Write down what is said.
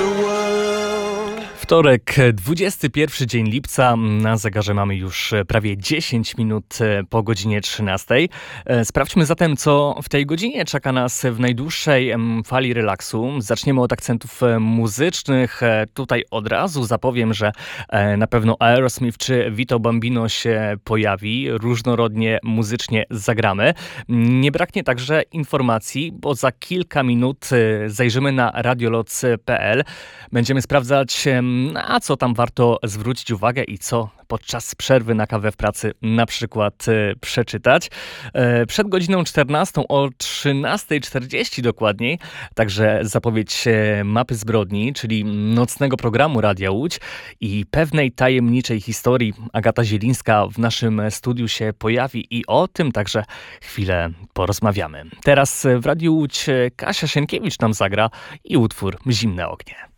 Wtorek, 21 dzień lipca, na zegarze mamy już prawie 10 minut po godzinie 13. Sprawdźmy zatem, co w tej godzinie czeka nas w najdłuższej fali relaksu. Zaczniemy od akcentów muzycznych. Tutaj od razu zapowiem, że na pewno Aerosmith czy Vito Bambino się pojawi. Różnorodnie muzycznie zagramy. Nie braknie także informacji, bo za kilka minut zajrzymy na radioloc.pl. Będziemy sprawdzać, na co tam warto zwrócić uwagę i co podczas przerwy na kawę w pracy na przykład przeczytać. Przed godziną 14 o 13:40 dokładniej, także zapowiedź Mapy Zbrodni, czyli nocnego programu Radia Łódź i pewnej tajemniczej historii. Agata Zielińska w naszym studiu się pojawi i o tym także chwilę porozmawiamy. Teraz w Radiu Łódź Kasia Sienkiewicz nam zagra i utwór Zimne ognie.